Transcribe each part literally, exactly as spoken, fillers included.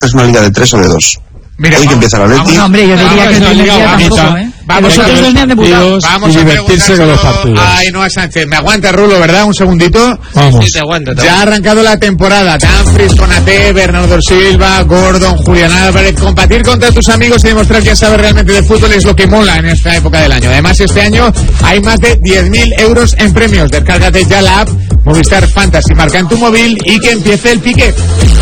¿Es una liga de tres o de dos? Mira, hoy que empieza la Leti. No, hombre, yo diría que no liga tampoco, ¿eh? Vamos a, dos me han debutado. Vamos a divertirse con los partidos. Ay, no, Sánchez. ¿Me aguanta, Rulo, verdad? Un segundito. Vamos. Sí, te aguanto, te ya ha arrancado la temporada. Dumfries, Konaté, Bernardo Silva, Gordon, Julián Álvarez. Competir contra tus amigos y demostrar que sabes realmente de fútbol es lo que mola en esta época del año. Además, este año hay más de diez mil euros en premios. Descárgate ya la app Movistar Fantasy. Marca en tu móvil y que empiece el pique.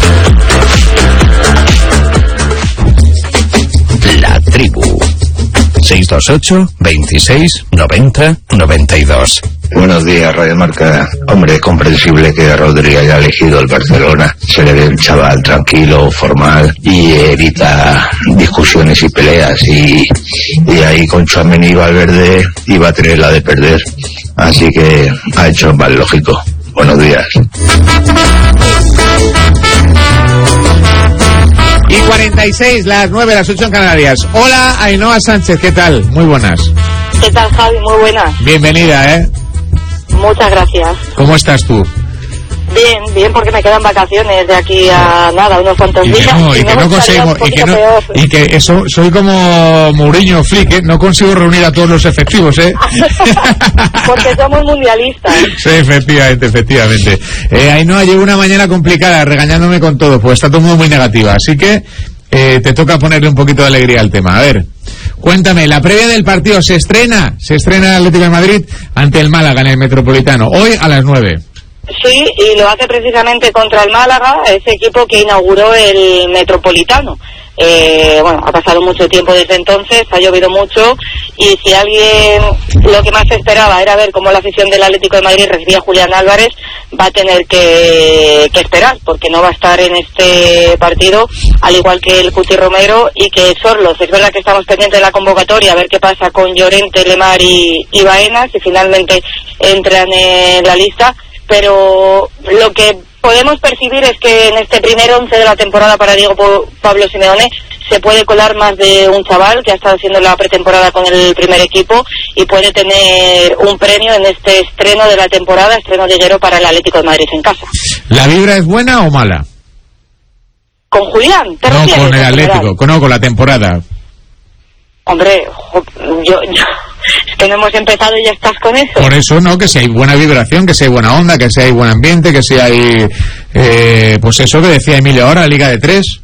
La tribu. seis dos ocho, veintiséis, noventa, noventa y dos. Buenos días, Radio Marca. Hombre, es comprensible que Rodri haya elegido el Barcelona. Se le ve un chaval tranquilo, formal y evita discusiones y peleas. Y, y ahí con Tchouaméni y Valverde iba a tener la de perder. Así que ha hecho más lógico. Buenos días. Y cuarenta y seis, las nueve, las ocho en Canarias. Hola, Ainhoa Sánchez, ¿qué tal? Muy buenas. ¿Qué tal, Javi? Muy buenas. Bienvenida, ¿eh? Muchas gracias. ¿Cómo estás tú? Bien, bien, porque me quedan vacaciones de aquí a nada, unos cuantos y que días. No, y, y que no conseguimos, y que no, y que eso, soy como Mourinho Flick, ¿eh? No consigo reunir a todos los efectivos, ¿eh? Porque somos mundialistas. Sí, efectivamente, efectivamente. Eh, Ainhoa, llevo una mañana complicada, regañándome con todo, pues está todo el mundo muy negativa, así que eh, te toca ponerle un poquito de alegría al tema. A ver, cuéntame, la previa del partido se estrena, se estrena el Atlético de Madrid ante el Málaga en el Metropolitano, hoy a las nueve. Sí, y lo hace precisamente contra el Málaga, ese equipo que inauguró el Metropolitano. Eh, bueno, ha pasado mucho tiempo desde entonces, ha llovido mucho, y si alguien lo que más esperaba era ver cómo la afición del Atlético de Madrid recibía a Julián Álvarez, va a tener que, que esperar, porque no va a estar en este partido, al igual que el Cuti Romero y que Sorloz. Es verdad que estamos pendientes de la convocatoria, a ver qué pasa con Llorente, Lemar y, y Baena, si finalmente entran en la lista, pero lo que podemos percibir es que en este primer once de la temporada para Diego Pablo Simeone se puede colar más de un chaval que ha estado haciendo la pretemporada con el primer equipo y puede tener un premio en este estreno de la temporada, estreno liguero para el Atlético de Madrid en casa. ¿La vibra es buena o mala? ¿Con Julián? ¿Te no, refieres, con el Atlético, con, no, con la temporada. Hombre, yo... yo... es que no hemos empezado y ya estás con eso. Por eso, no, que si hay buena vibración, que si hay buena onda, que si hay buen ambiente, que si hay, eh, pues eso que decía Emilio ahora, Liga de Tres.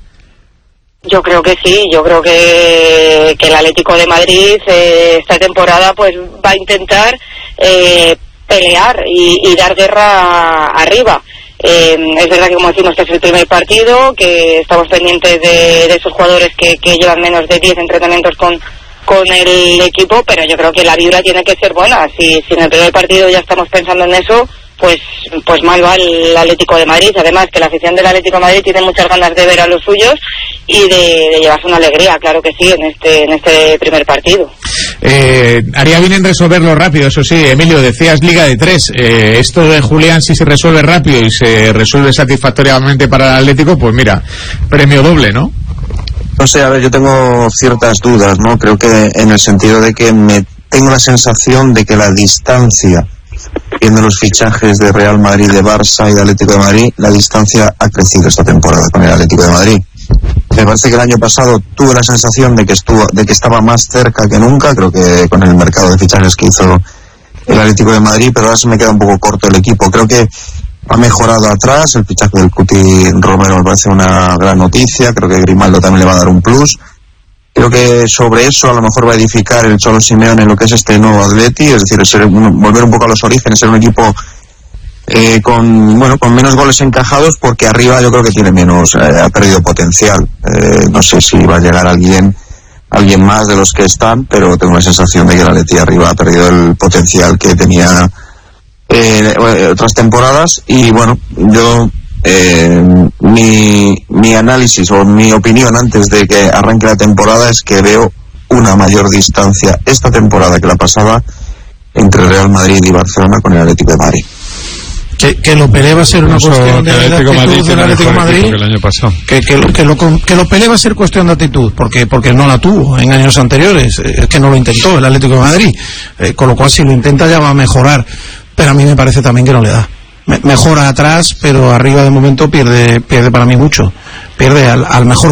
Yo creo que sí, yo creo que, que el Atlético de Madrid eh, esta temporada pues va a intentar eh, pelear y, y dar guerra arriba. Eh, es verdad que, como decimos, que es el primer partido, que estamos pendientes de, de esos jugadores que, que llevan menos de diez entrenamientos con con el equipo, pero yo creo que la vibra tiene que ser buena. Si, si en el primer partido ya estamos pensando en eso, pues pues mal va el Atlético de Madrid. Además que la afición del Atlético de Madrid tiene muchas ganas de ver a los suyos y de, de llevarse una alegría, claro que sí, en este en este primer partido. Eh, haría bien en resolverlo rápido, eso sí. Emilio, decías Liga de Tres. Eh, esto de Julián, si se resuelve rápido y se resuelve satisfactoriamente para el Atlético, pues mira, premio doble, ¿no? No sé, a ver, yo tengo ciertas dudas, ¿no? Creo que en el sentido de que me tengo la sensación de que la distancia, viendo los fichajes de Real Madrid, de Barça y de Atlético de Madrid, la distancia ha crecido esta temporada con el Atlético de Madrid. Me parece que el año pasado tuve la sensación de que estuvo, de que estaba más cerca que nunca, creo que con el mercado de fichajes que hizo el Atlético de Madrid, pero ahora se me queda un poco corto el equipo. Creo que ha mejorado atrás, el fichaje del Cuti Romero me parece una gran noticia, creo que Grimaldo también le va a dar un plus. Creo que sobre eso a lo mejor va a edificar el Cholo Simeone en lo que es este nuevo Atleti, es decir, ser, volver un poco a los orígenes, ser un equipo eh, con bueno con menos goles encajados, porque arriba yo creo que tiene menos, eh, ha perdido potencial. Eh, no sé si va a llegar alguien alguien más de los que están, pero tengo la sensación de que el Atleti arriba ha perdido el potencial que tenía Eh, otras temporadas. Y bueno, yo eh, mi, mi análisis o mi opinión antes de que arranque la temporada es que veo una mayor distancia esta temporada que la pasada entre Real Madrid y Barcelona con el Atlético de Madrid. Que, que lo Pelé va a ser una Eso, cuestión de, de actitud Madrid del Atlético de Madrid, que el año pasado. Que, que, lo, que, lo, que lo Pelé va a ser cuestión de actitud, porque porque no la tuvo en años anteriores, es que no lo intentó el Atlético de Madrid, eh, con lo cual si lo intenta ya va a mejorar, pero a mí me parece también que no le da. Me, mejora atrás, pero arriba de momento pierde pierde para mí mucho, pierde al, al mejor